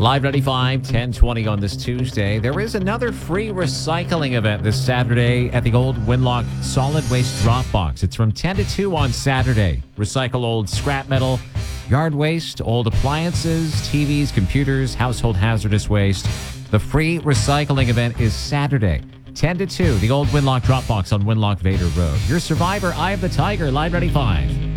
Live 95, 10:20 on this Tuesday. There is another free recycling event this Saturday at the old Winlock Solid Waste Drop Box. It's from 10 to 2 on Saturday. Recycle old scrap metal, yard waste, old appliances, TVs, computers, household hazardous waste. The free recycling event is Saturday, 10 to 2, the old Winlock Drop Box on Winlock Vader Road. Your survivor, Eye of the Tiger, Live 95.